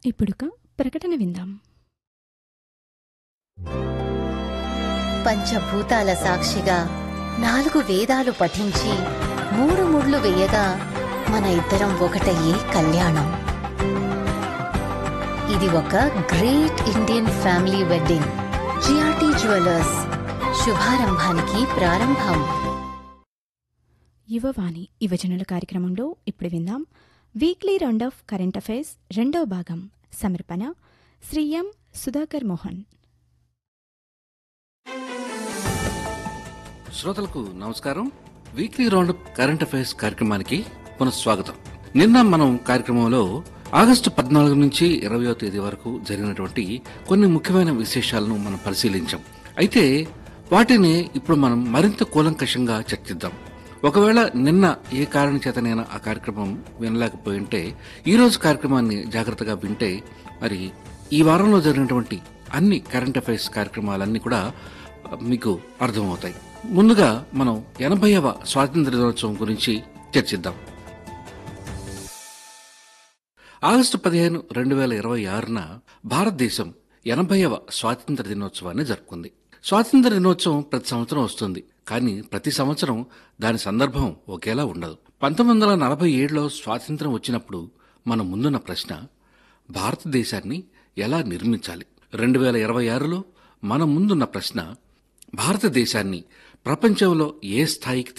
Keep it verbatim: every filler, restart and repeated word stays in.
ఇప్పుడొక ప్రకటన విందాం. పంచభూతాల సాక్షిగా నాలుగు వేదాలు పఠించి మూడు ముళ్ళు వేయగా మన ఇద్దరం ఒకటయ్యే కళ్యాణం. ఇది ఒక great Indian family wedding. GRT jewellers, శుభారంభానికి ప్రారంభం. యువవాణి యువజనుల కార్యక్రమంలో ఇప్పుడు విందాం weekly round of current affairs రెండవ భాగం. సమర్పణ శ్రీ ఎం సుధాకర్ మోహన్. శ్రోతలకు నమస్కారం. Weekly round up current affairs కార్యక్రమానికి పునఃస్వాగతం. నిన్న మనం కార్యక్రమంలో ఆగస్టు పద్నాలుగు నుంచి ఇరవయో తేదీ వరకు జరిగినటువంటి కొన్ని ముఖ్యమైన విశేషాలను మనం పరిశీలించాం. అయితే వాటిని ఇప్పుడు మనం మరింత కూలంకషంగా చర్చిద్దాం. ఒకవేళ నిన్న ఏ కారణం చేతనైనా ఆ కార్యక్రమం వినలేకపోయి ఉంటే ఈ రోజు కార్యక్రమాన్ని జాగ్రత్తగా వింటే మరి ఈ వారంలో జరిగినటువంటి అన్ని కరెంట్ అఫైర్స్ కార్యక్రమాలన్నీ కూడా మీకు అర్థమవుతాయి. ముందుగా మనం ఎనభైవ స్వాతంత్ర దినోత్సవం గురించి చర్చిద్దాం. ఆగస్టు పదిహేను రెండు వేల ఇరవై ఆరున భారతదేశం ఎనభైవ స్వాతంత్ర దినోత్సవాన్ని జరుపుకుంది. స్వాతంత్ర దినోత్సవం ప్రతి సంవత్సరం వస్తుంది, కానీ ప్రతి సంవత్సరం దాని సందర్భం ఒకేలా ఉండదు. పంతొమ్మిది వందల నలభై ఏడులో స్వాతంత్ర్యం వచ్చినప్పుడు మన ముందున్న ప్రశ్న భారతదేశాన్ని ఎలా నిర్మించాలి. రెండు వేల ఇరవై ఆరులో మన ముందున్న ప్రశ్న భారతదేశాన్ని ప్రపంచంలో ఏ స్థాయికి